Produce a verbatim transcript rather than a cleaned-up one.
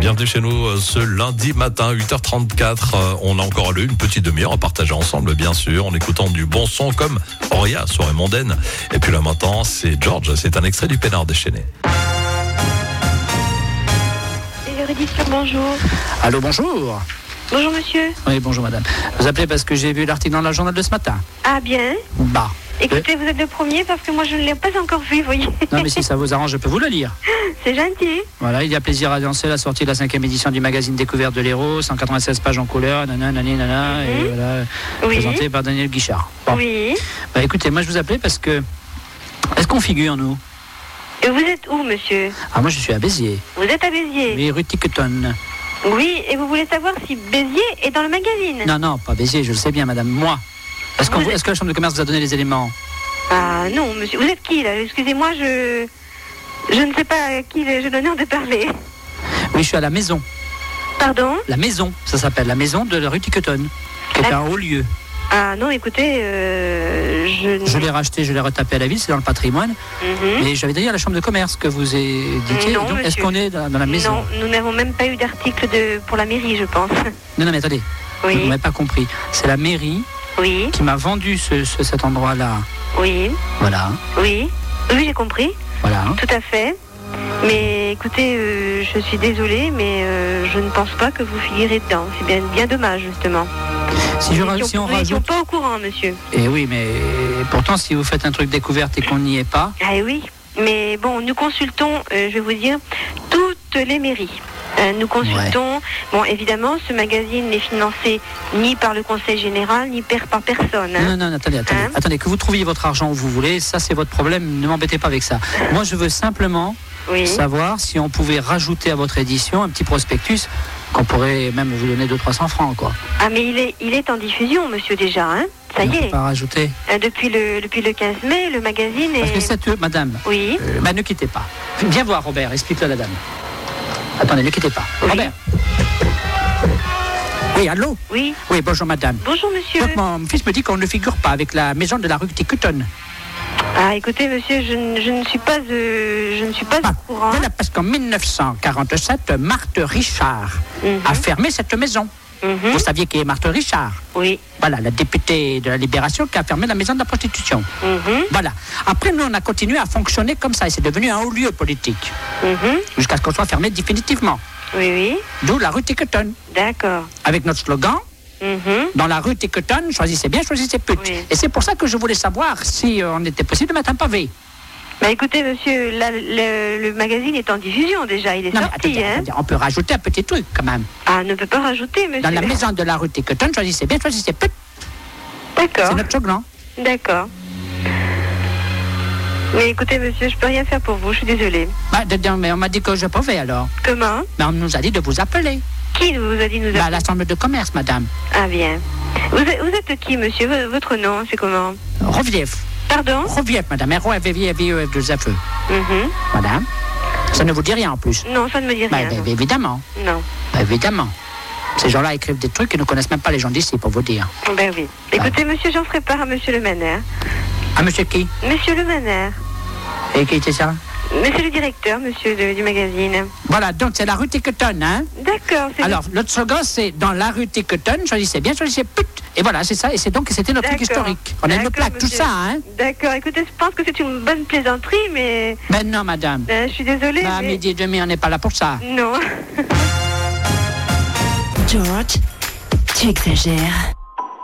Bienvenue chez nous ce lundi matin, huit heures trente-quatre. On a encore eu une petite demi-heure à partager ensemble, bien sûr, en écoutant du bon son comme Auria, soirée mondaine. Et puis là maintenant, c'est George, c'est un extrait du Pénard déchaîné. Édition, bonjour. Allô, bonjour. Bonjour monsieur. Oui, bonjour madame. Vous appelez parce que j'ai vu l'article dans la journal de ce matin. Ah bien. Bah. Écoutez, vous êtes le premier parce que moi je ne l'ai pas encore vu, vous voyez. Non mais si ça vous arrange, je peux vous le lire. C'est gentil. Voilà, il y a plaisir à danser, la sortie de la cinquième édition du magazine Découverte de l'Héros, cent quatre-vingt-seize pages en couleur, nanana, nanana, nanana, mm-hmm. et voilà, oui. présenté par Daniel Guichard. Bon. Oui. Bah écoutez, moi je vous appelais parce que, est-ce qu'on figure nous? Et vous êtes où monsieur? Ah moi je suis à Béziers. Vous êtes à Béziers? Oui, rue Tiquetonne. Oui, et vous voulez savoir si Béziers est dans le magazine? Non, non, pas Béziers, je le sais bien madame, moi. Est-ce, qu'on, est-ce que la Chambre de commerce vous a donné les éléments? Ah non, monsieur. Vous êtes qui, là? Excusez-moi, je... Je ne sais pas à qui j'ai l'honneur de parler. Oui, je suis à la maison. Pardon? La maison, ça s'appelle la maison de la rue Tiquetonne, qui est un haut lieu. Ah non, écoutez, euh, je... Je l'ai racheté, je l'ai retapé à la ville, c'est dans le patrimoine. Mm-hmm. Et j'avais dit à la Chambre de commerce que vous étiez. Non, donc, est-ce qu'on est dans, dans la maison? Non, nous n'avons même pas eu d'article de... pour la mairie, je pense. Non, non, mais attendez, oui. vous n'avez pas compris. C'est la mairie oui. qui m'a vendu ce, ce, cet endroit-là. Oui. Voilà. Oui, oui, j'ai compris. Voilà. Tout à fait. Mais écoutez, euh, je suis désolée, mais euh, je ne pense pas que vous figurez dedans. C'est bien, bien dommage, justement. Si, je, nous si on nous rajoute... n'étions pas au courant, monsieur. Eh oui, mais pourtant, si vous faites un truc découverte et qu'on n'y est pas... Ah oui, mais bon, nous consultons, euh, je vais vous dire, toutes les mairies. Euh, nous consultons, ouais. Bon, évidemment, ce magazine n'est financé ni par le Conseil Général, ni per, par personne. Hein. Non, non, non, attendez, attendez, hein? attendez, que vous trouviez votre argent où vous voulez, ça c'est votre problème, ne m'embêtez pas avec ça. Moi, je veux simplement oui. savoir si on pouvait rajouter à votre édition un petit prospectus qu'on pourrait même vous donner deux cents à trois cents francs, quoi. Ah, mais il est, il est en diffusion, monsieur, déjà, hein. Ça on y est. Pas rajouter. Euh, depuis, le, depuis le quinze mai, le magazine est... Parce que cette, madame, oui. euh, bah, ne quittez pas. Viens voir, Robert, explique-le à la dame. Attendez, ne quittez pas. Oui. Robert. Oui, allô? Oui. Oui, bonjour madame. Bonjour monsieur. Donc mon fils me dit qu'on ne figure pas avec la maison de la rue Tiquetonne. Ah, écoutez monsieur, je, ne, je ne suis pas, euh, je ne suis pas ah, au courant. Voilà, parce qu'en dix-neuf cent quarante-sept, Marthe Richard mm-hmm. a fermé cette maison. Mm-hmm. Vous saviez qui est Marthe Richard? Oui. Voilà, la députée de la Libération qui a fermé la maison de la prostitution. Mm-hmm. Voilà. Après, nous, on a continué à fonctionner comme ça et c'est devenu un haut lieu politique. Mm-hmm. Jusqu'à ce qu'on soit fermé définitivement. Oui, oui. D'où la rue Tiquetonne. D'accord. Avec notre slogan, mm-hmm. dans la rue Tiquetonne, choisissez bien, choisissez pute. Oui. Et c'est pour ça que je voulais savoir si on était possible de mettre un pavé. Bah écoutez, monsieur, la, le, le magazine est en diffusion déjà, il est non, sorti. Attendez, hein attendez, on peut rajouter un petit truc quand même. Ah, on ne peut pas rajouter, monsieur. Dans la maison de la rue Tiquetonne, choisissez bien, choisissez pute. D'accord. C'est notre slogan. D'accord. Mais écoutez, monsieur, je peux rien faire pour vous, je suis désolée. Bah, dedans, mais on m'a dit que je pouvais alors. Comment? Bah, on nous a dit de vous appeler. Qui vous a dit de nous appeler? Bah, la Chambre de commerce, madame. Ah bien. Vous êtes, vous êtes qui, monsieur? Votre nom, c'est comment? Roviev. Pardon? Roviev, madame. R O V I V E F deux F E. Mm-hmm. Madame. Ça ne vous dit rien en plus? Non, ça ne me dit rien. Bah, bah, évidemment. Non. Bah, évidemment. Ces gens-là écrivent des trucs qu'ils ne connaissent même pas les gens d'ici, pour vous dire. Ben oui. Écoutez, bah. monsieur, j'en ferai part à monsieur Le Maner. À monsieur qui? Monsieur Le Maner. Et qui était ça? Monsieur le directeur, monsieur de, du magazine. Voilà, donc c'est la rue Tiquetonne, hein? D'accord. C'est Alors, le... notre slogan, c'est dans la rue Tiquetonne, choisissez bien, choisissez pute. Et voilà, c'est ça, et c'est donc, c'était notre truc historique. On a une plaque, monsieur. Tout ça, hein? D'accord, écoutez, je pense que c'est une bonne plaisanterie, mais... Ben non, madame. Ben, je suis désolée, bah, mais... à midi et demi, on n'est pas là pour ça. Non. George, tu exagères.